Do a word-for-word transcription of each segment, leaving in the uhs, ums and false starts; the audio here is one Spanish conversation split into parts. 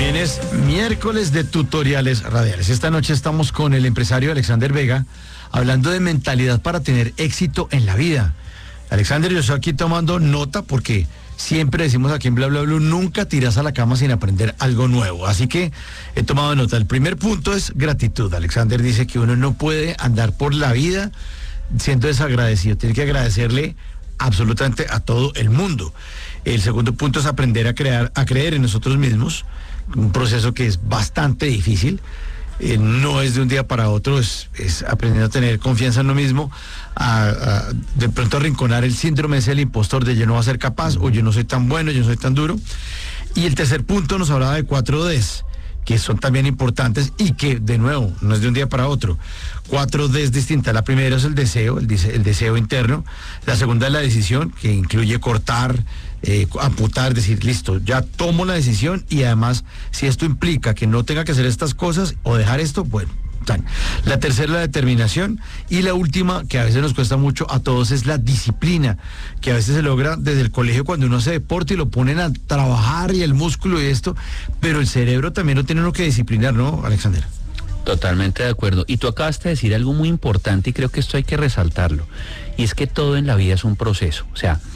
Bien, es miércoles de tutoriales radiales. Esta noche estamos con el empresario Alexander Vega hablando de mentalidad para tener éxito en la vida. Alexander, yo estoy aquí tomando nota porque siempre decimos aquí en Bla Bla Blue, nunca tiras a la cama sin aprender algo nuevo. Así que he tomado nota. El primer punto es gratitud. Alexander dice que uno no puede andar por la vida siendo desagradecido. Tiene que agradecerle absolutamente a todo el mundo. El segundo punto es aprender a crear, a creer en nosotros mismos, un proceso que es bastante difícil. Eh, no es de un día para otro, es, es aprendiendo a tener confianza en uno mismo, a, a de pronto arrinconar el síndrome ese del impostor de yo no voy a ser capaz, o yo no soy tan bueno, yo no soy tan duro. Y el tercer punto nos hablaba de cuatro Ds, que son también importantes y que, de nuevo, no es de un día para otro. Cuatro Ds distintas. La primera es el deseo, el, el deseo interno. La segunda es la decisión, que incluye cortar, eh, amputar, decir, listo, ya tomo la decisión, y además, si esto implica que no tenga que hacer estas cosas o dejar esto, bueno. La tercera es la determinación, y la última, que a veces nos cuesta mucho a todos, es la disciplina, que a veces se logra desde el colegio cuando uno hace deporte y lo ponen a trabajar y el músculo y esto, pero el cerebro también lo tiene uno que disciplinar, ¿no, Alexander? Totalmente de acuerdo. Y tú acabaste de decir algo muy importante y creo que esto hay que resaltarlo, y es que todo en la vida es un proceso. O sea,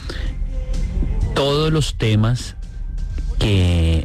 todos los temas que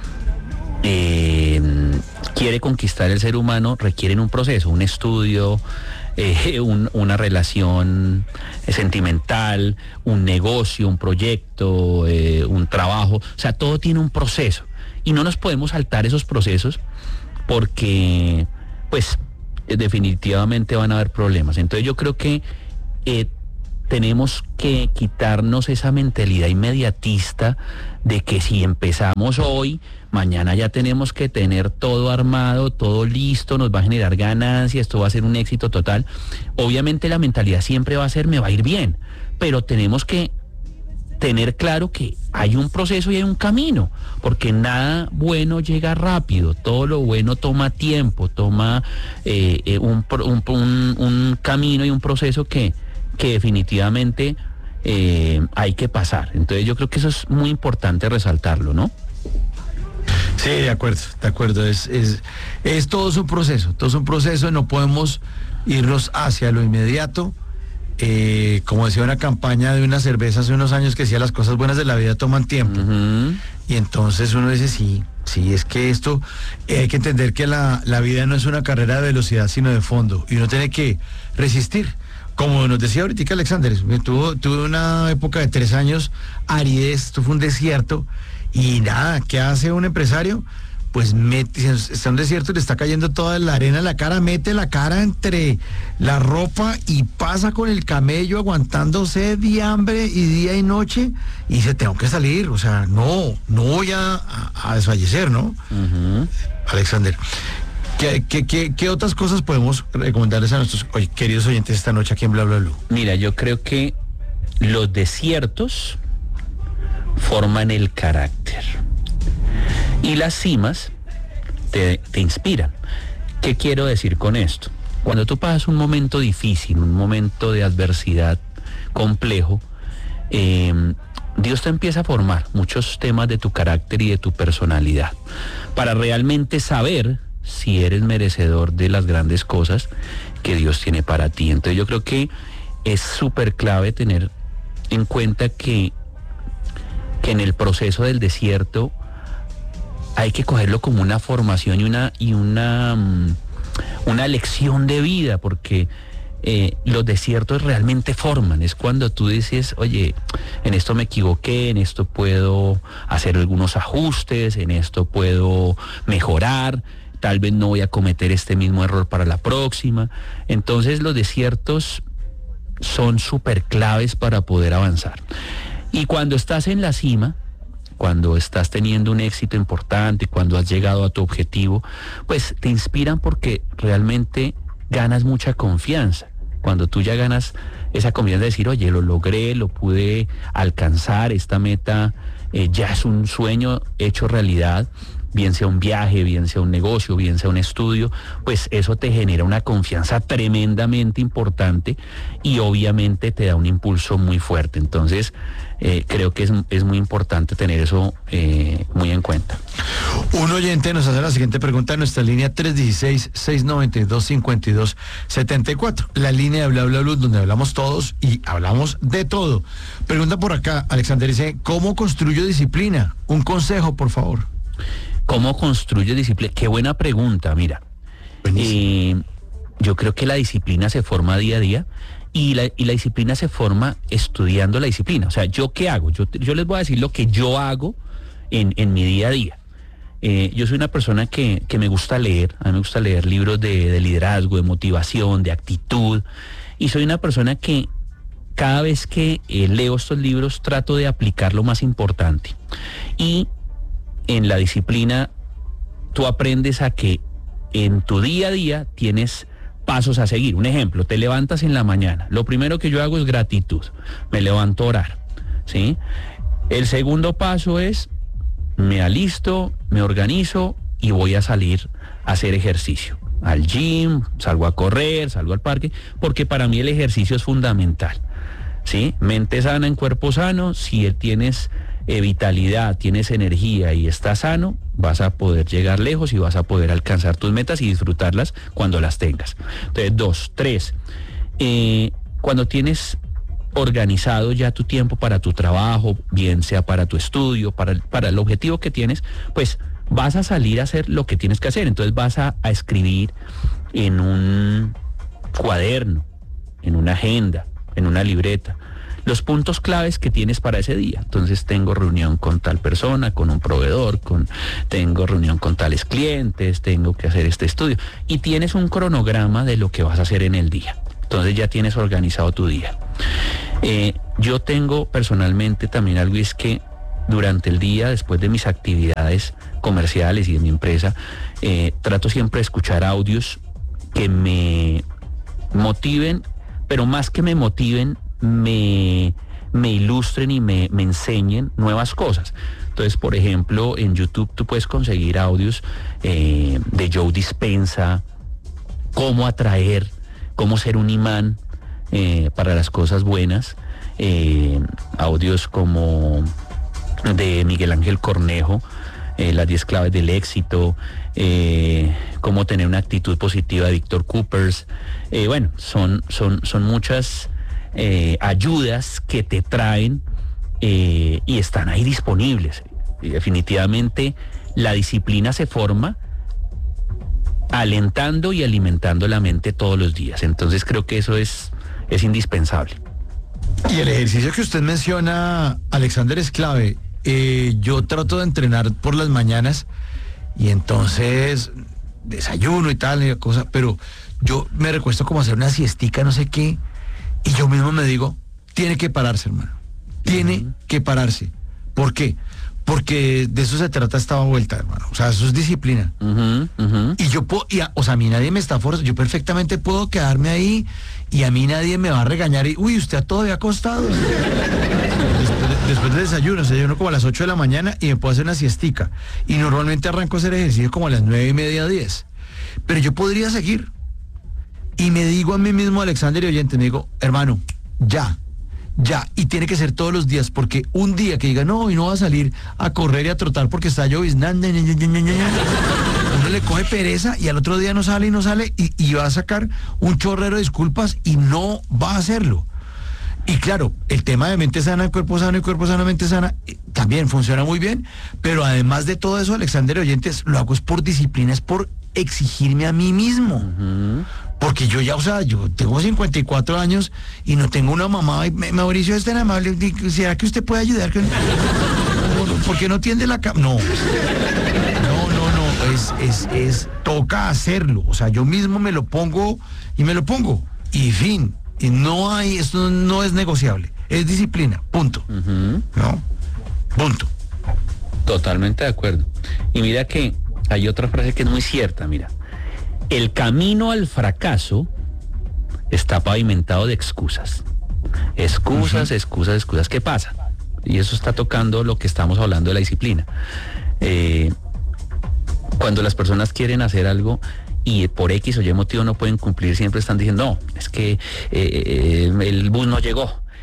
eh, quiere conquistar el ser humano requieren un proceso, un estudio, eh, un, una relación sentimental, un negocio, un proyecto, eh, un trabajo. O sea, todo tiene un proceso y no nos podemos saltar esos procesos porque, pues, definitivamente van a haber problemas. Entonces yo creo que eh, tenemos que quitarnos esa mentalidad inmediatista de que si empezamos hoy, mañana ya tenemos que tener todo armado, todo listo, nos va a generar ganancias, esto va a ser un éxito total. Obviamente la mentalidad siempre va a ser, me va a ir bien, pero tenemos que tener claro que hay un proceso y hay un camino, porque nada bueno llega rápido, todo lo bueno toma tiempo, toma eh, eh, un, un, un, un camino y un proceso que que definitivamente eh, hay que pasar. Entonces yo creo que eso es muy importante resaltarlo, ¿no? Sí, de acuerdo, de acuerdo. Es, es, es todo es un proceso, todo es un proceso, no podemos irnos hacia lo inmediato. Eh, como decía una campaña de una cerveza hace unos años que decía, las cosas buenas de la vida toman tiempo. Uh-huh. Y entonces uno dice, sí, sí, es que esto, eh, hay que entender que la, la vida no es una carrera de velocidad, sino de fondo, y uno tiene que resistir. Como nos decía ahorita Alexander, tuvo, tuve una época de tres años, aridez, esto fue un desierto, y nada, ¿qué hace un empresario? Pues mete, está en un desierto y le está cayendo toda la arena en la cara, mete la cara entre la ropa y pasa con el camello aguantando sed y hambre y día y noche, y dice, tengo que salir, o sea, no, no voy a, a, a desfallecer, ¿no? Uh-huh. Alexander, ¿Qué, qué, qué, ¿Qué otras cosas podemos recomendarles a nuestros oye, queridos oyentes esta noche aquí en Bla Bla Blue? Mira, yo creo que los desiertos forman el carácter y las cimas te, te inspiran. ¿Qué quiero decir con esto? Cuando tú pasas un momento difícil, un momento de adversidad complejo, eh, Dios te empieza a formar muchos temas de tu carácter y de tu personalidad para realmente saber si eres merecedor de las grandes cosas que Dios tiene para ti. Entonces yo creo que es súper clave tener en cuenta que, que en el proceso del desierto hay que cogerlo como una formación y una, y una, una lección de vida, porque eh, los desiertos realmente forman. Es cuando tú dices, oye, en esto me equivoqué, en esto puedo hacer algunos ajustes, en esto puedo mejorar, tal vez no voy a cometer este mismo error para la próxima. Entonces los desiertos son súper claves para poder avanzar. Y cuando estás en la cima, cuando estás teniendo un éxito importante, cuando has llegado a tu objetivo, pues te inspiran porque realmente ganas mucha confianza. Cuando tú ya ganas esa confianza de decir, oye, lo logré, lo pude alcanzar, esta meta eh, ya es un sueño hecho realidad, bien sea un viaje, bien sea un negocio, bien sea un estudio, pues eso te genera una confianza tremendamente importante y obviamente te da un impulso muy fuerte. Entonces, eh, creo que es, es muy importante tener eso eh, muy en cuenta. Un oyente nos hace la siguiente pregunta en nuestra línea tres uno seis, seis nueve dos, cinco dos siete cuatro. La línea de Bla Bla Blue, donde hablamos todos y hablamos de todo. Pregunta por acá, Alexander dice, ¿cómo construyo disciplina? Un consejo, por favor. ¿Cómo construyo disciplina? Qué buena pregunta, mira. Eh, yo creo que la disciplina se forma día a día y la, y la disciplina se forma estudiando la disciplina. O sea, ¿yo qué hago? Yo, yo les voy a decir lo que yo hago en, en mi día a día. Eh, yo soy una persona que, que me gusta leer, a mí me gusta leer libros de, de liderazgo, de motivación, de actitud, y soy una persona que cada vez que eh, leo estos libros trato de aplicar lo más importante. Y en la disciplina tú aprendes a que en tu día a día tienes pasos a seguir. Un ejemplo, te levantas en la mañana, lo primero que yo hago es gratitud, me levanto a orar, ¿sí? El segundo paso es me alisto, me organizo y voy a salir a hacer ejercicio, al gym, salgo a correr, salgo al parque, porque para mí el ejercicio es fundamental, ¿sí? Mente sana en cuerpo sano. Si tienes eh, vitalidad, tienes energía y estás sano, vas a poder llegar lejos y vas a poder alcanzar tus metas y disfrutarlas cuando las tengas. Entonces, dos, tres, eh, cuando tienes organizado ya tu tiempo para tu trabajo, bien sea para tu estudio, para, para el objetivo que tienes, pues vas a salir a hacer lo que tienes que hacer. Entonces vas a, a escribir en un cuaderno, en una agenda, en una libreta, los puntos claves que tienes para ese día. Entonces tengo reunión con tal persona, con un proveedor, con, tengo reunión con tales clientes, tengo que hacer este estudio. Y tienes un cronograma de lo que vas a hacer en el día. Entonces ya tienes organizado tu día. Eh, yo tengo personalmente también algo, y es que durante el día, después de mis actividades comerciales y de mi empresa, eh, trato siempre de escuchar audios que me motiven, pero más que me motiven, me, me ilustren y me, me enseñen nuevas cosas. Entonces, por ejemplo, en YouTube tú puedes conseguir audios eh, de Joe Dispenza, cómo atraer, cómo ser un imán eh, para las cosas buenas, eh, audios como de Miguel Ángel Cornejo, eh, las diez claves del éxito, eh, cómo tener una actitud positiva de Víctor Coopers. Eh, bueno, son, son, son muchas eh, ayudas que te traen eh, y están ahí disponibles. Y definitivamente la disciplina se forma alentando y alimentando la mente todos los días. Entonces creo que eso es, es indispensable. Y el ejercicio que usted menciona, Alexander, es clave. Eh, yo trato de entrenar por las mañanas y entonces desayuno y tal, y cosa, pero yo me recuesto como a hacer una siestica, no sé qué, y yo mismo me digo, tiene que pararse, hermano. Tiene uh-huh. que pararse. ¿Por qué? Porque de eso se trata esta vuelta, hermano. O sea, eso es disciplina. Uh-huh, uh-huh. Y yo puedo, y a, o sea, a mí nadie me está forzando. Yo perfectamente puedo quedarme ahí y a mí nadie me va a regañar. Y, uy, usted todavía acostado. después, de, después del desayuno, o sea, yo no como a las ocho de la mañana y me puedo hacer una siestica. Y normalmente arranco a hacer ejercicio como a las nueve y media, diez. Pero yo podría seguir. Y me digo a mí mismo, Alexander y oyente, me digo, hermano, ya. Ya, y tiene que ser todos los días, porque un día que diga, no, hoy no va a salir a correr y a trotar porque está lloviznando, uno le coge pereza y al otro día no sale y no sale y, y va a sacar un chorrero de disculpas y no va a hacerlo. Y claro, el tema de mente sana, cuerpo sano y cuerpo sano, mente sana, eh, también funciona muy bien, pero además de todo eso, Alexander Oyentes, lo hago es por disciplina, es por exigirme a mí mismo. Uh-huh. Porque yo ya, o sea, yo tengo cincuenta y cuatro años y no tengo una mamá. Mauricio es tan amable, ¿será que usted puede ayudar? ¿Por qué no tiende la cama? No, no, no, no, es, es, es, toca hacerlo. O sea, yo mismo me lo pongo y me lo pongo. Y fin, y no hay, esto no es negociable, es disciplina, punto. Uh-huh. ¿No? Punto. Totalmente de acuerdo. Y mira que hay otra frase que es muy cierta, mira. El camino al fracaso está pavimentado de excusas. Excusas, uh-huh. excusas, excusas. ¿Qué pasa? Y eso está tocando lo que estamos hablando de la disciplina. Eh, cuando las personas quieren hacer algo y por X o Y motivo no pueden cumplir, siempre están diciendo, no, es que eh, el bus no llegó,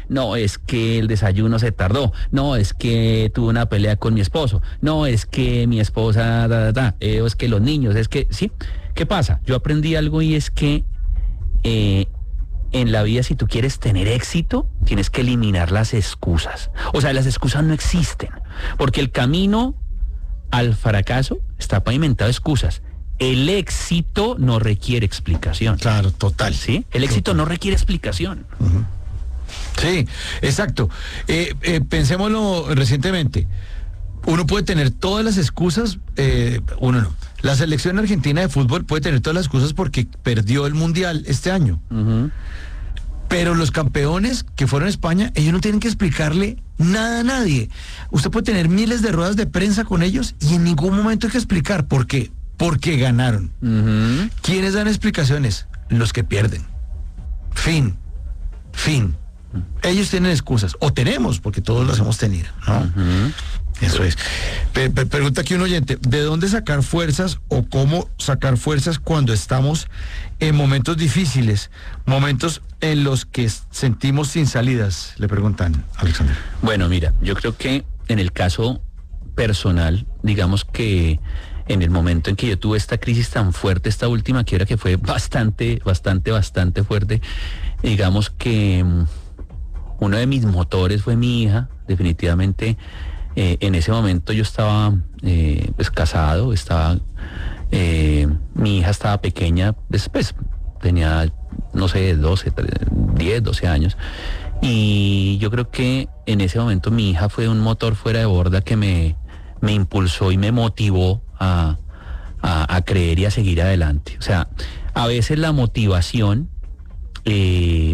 no, es que el desayuno se tardó, no, es que tuve una pelea con mi esposo, no, es que mi esposa, da, da, da, eh, o es que los niños, es que, ¿sí? ¿Qué pasa? Yo aprendí algo y es que eh, en la vida, si tú quieres tener éxito, tienes que eliminar las excusas. O sea, las excusas no existen, porque el camino al fracaso está pavimentado de excusas. El éxito no requiere explicación. Claro, total. ¿Sí? El éxito total. no requiere explicación. Uh-huh. Sí, exacto. Eh, eh, pensémoslo recientemente. Uno puede tener todas las excusas, eh, uno no. La selección argentina de fútbol puede tener todas las excusas porque perdió el Mundial este año. Uh-huh. Pero los campeones que fueron a España, ellos no tienen que explicarle nada a nadie. Usted puede tener miles de ruedas de prensa con ellos y en ningún momento hay que explicar por qué. Porque ganaron. Uh-huh. ¿Quiénes dan explicaciones? Los que pierden. Fin. Fin. Ellos tienen excusas. O tenemos, porque todos las hemos tenido, ¿no? Uh-huh. Eso es. Pe- pe- pregunta aquí un oyente, ¿de dónde sacar fuerzas o cómo sacar fuerzas cuando estamos en momentos difíciles, momentos en los que sentimos sin salidas? Le preguntan, Alexander. Bueno, mira, yo creo que en el caso personal, digamos que en el momento en que yo tuve esta crisis tan fuerte, esta última quiebra que fue bastante, bastante, bastante fuerte, digamos que um, uno de mis motores fue mi hija, definitivamente. Eh, en ese momento yo estaba eh, pues casado, estaba, eh, mi hija estaba pequeña, después tenía, no sé, doce, diez, doce años, y yo creo que en ese momento mi hija fue un motor fuera de borda que me, me impulsó y me motivó a, a, a creer y a seguir adelante. O sea, a veces la motivación eh,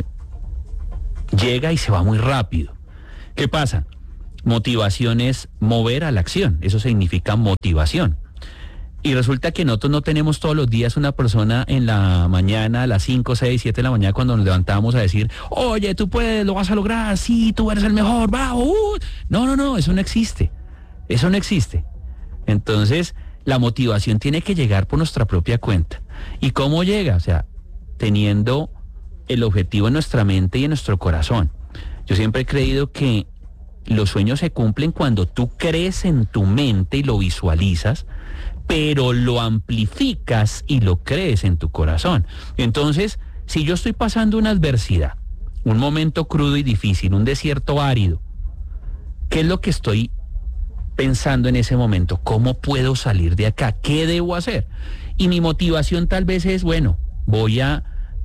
llega y se va muy rápido. ¿Qué pasa? Motivación es mover a la acción, eso significa motivación. Y resulta que nosotros no tenemos todos los días una persona en la mañana, a las cinco, seis, siete de la mañana, cuando nos levantamos a decir, oye, tú puedes, lo vas a lograr, sí, tú eres el mejor, bravo. Uh. No, no, no, eso no existe, eso no existe. Entonces, la motivación tiene que llegar por nuestra propia cuenta. ¿Y cómo llega? O sea, teniendo el objetivo en nuestra mente y en nuestro corazón. Yo siempre he creído que los sueños se cumplen cuando tú crees en tu mente y lo visualizas, pero lo amplificas y lo crees en tu corazón. Entonces, si yo estoy pasando una adversidad, un momento crudo y difícil, un desierto árido, ¿qué es lo que estoy pensando en ese momento? ¿Cómo puedo salir de acá? ¿Qué debo hacer? Y mi motivación tal vez es, bueno, voy a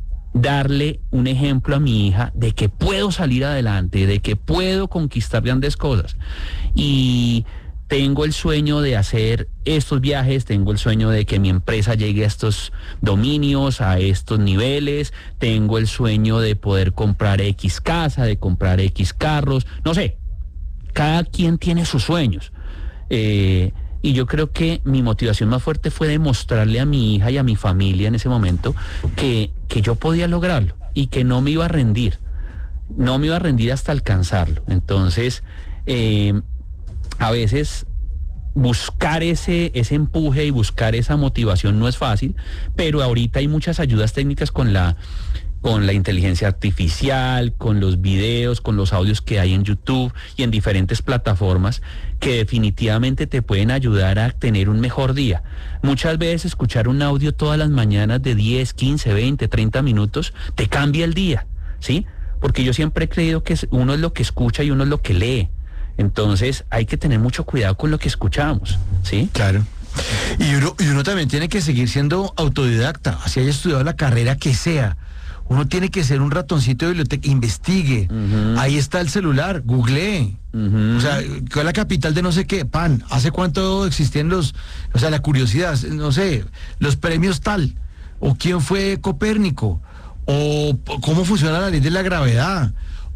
darle un ejemplo a mi hija de que puedo salir adelante, de que puedo conquistar grandes cosas. Y tengo el sueño de hacer estos viajes, tengo el sueño de que mi empresa llegue a estos dominios, a estos niveles, tengo el sueño de poder comprar X casa, de comprar X carros, no sé, cada quien tiene sus sueños. Eh, y yo creo que mi motivación más fuerte fue demostrarle a mi hija y a mi familia en ese momento que, que yo podía lograrlo y que no me iba a rendir, no me iba a rendir hasta alcanzarlo. Entonces, eh, a veces buscar ese, ese empuje y buscar esa motivación no es fácil, pero ahorita hay muchas ayudas técnicas con la, con la inteligencia artificial, con los videos, con los audios que hay en YouTube y en diferentes plataformas que definitivamente te pueden ayudar a tener un mejor día. Muchas veces escuchar un audio todas las mañanas de diez, quince, veinte, treinta minutos te cambia el día, ¿sí? Porque yo siempre he creído que uno es lo que escucha y uno es lo que lee. Entonces hay que tener mucho cuidado con lo que escuchamos, ¿sí? Claro. Y uno, y uno también tiene que seguir siendo autodidacta, así haya estudiado la carrera que sea. Uno tiene que ser un ratoncito de biblioteca, investigue. Uh-huh. Ahí está el celular, googlee. Uh-huh. O sea, ¿cuál es la capital de no sé qué? Pan. ¿Hace cuánto existían los, o sea, la curiosidad, no sé, los premios tal? ¿O quién fue Copérnico? ¿O cómo funciona la ley de la gravedad?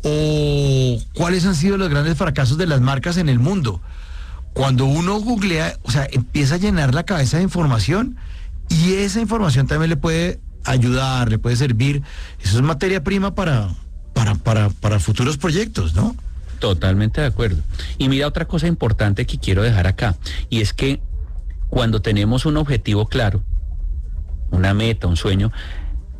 ¿O cuáles han sido los grandes fracasos de las marcas en el mundo? Cuando uno googlea, o sea, empieza a llenar la cabeza de información y esa información también le puede ayudar, le puede servir. Eso es materia prima para, para, para, para futuros proyectos, ¿no? Totalmente de acuerdo. Y mira otra cosa importante que quiero dejar acá, y es que cuando tenemos un objetivo claro, una meta, un sueño,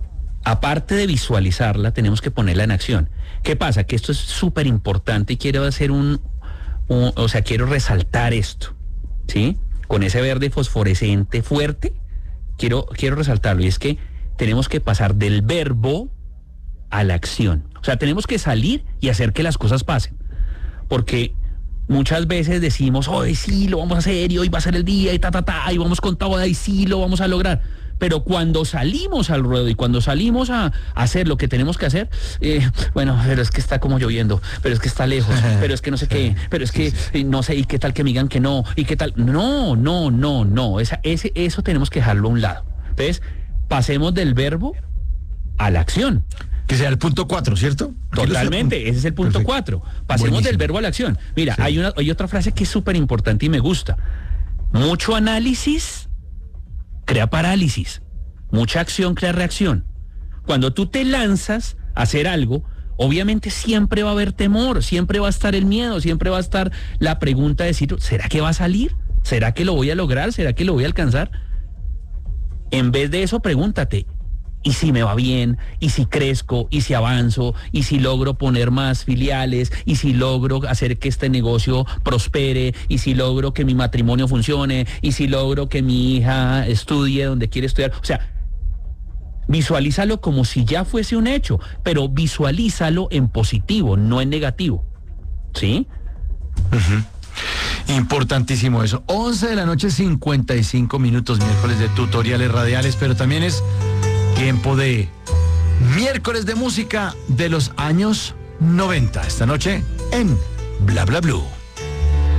aparte de visualizarla, tenemos que ponerla en acción. ¿Qué pasa? Que esto es súper importante y quiero hacer un, un, o sea, quiero resaltar esto, ¿sí? Con ese verde fosforescente fuerte, quiero, quiero resaltarlo, y es que tenemos que pasar del verbo a la acción. O sea, tenemos que salir y hacer que las cosas pasen. Porque muchas veces decimos, hoy sí, lo vamos a hacer, y hoy va a ser el día, y ta, ta, ta, y vamos con toda, y sí, lo vamos a lograr. Pero cuando salimos al ruedo y cuando salimos a, a hacer lo que tenemos que hacer, eh, bueno, pero es que está como lloviendo, pero es que está lejos, pero es que no sé qué, pero es que eh, no sé, y qué tal que me digan que no, y qué tal. No, no, no, no, esa, ese, eso tenemos que dejarlo a un lado. Entonces, pasemos del verbo a la acción. Que sea el punto cuatro, ¿cierto? Totalmente, ese es el punto cuatro. Pasemos Buenísimo. Del verbo a la acción. Mira, sí. hay, una, hay otra frase que es súper importante y me gusta. Mucho análisis crea parálisis. Mucha acción crea reacción. Cuando tú te lanzas a hacer algo, obviamente siempre va a haber temor, siempre va a estar el miedo, siempre va a estar la pregunta de decir, ¿será que va a salir? ¿Será que lo voy a lograr? ¿Será que lo voy a alcanzar? En vez de eso, pregúntate, ¿y si me va bien? ¿Y si crezco? ¿Y si avanzo? ¿Y si logro poner más filiales? ¿Y si logro hacer que este negocio prospere? ¿Y si logro que mi matrimonio funcione? ¿Y si logro que mi hija estudie donde quiere estudiar? O sea, visualízalo como si ya fuese un hecho, pero visualízalo en positivo, no en negativo. ¿Sí? Uh-huh. Importantísimo eso. once de la noche, cincuenta y cinco minutos, miércoles de tutoriales radiales, pero también es tiempo de miércoles de música de los años noventa. Esta noche en Bla Bla Blue.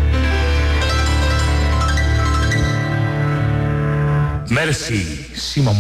Merci, Simón.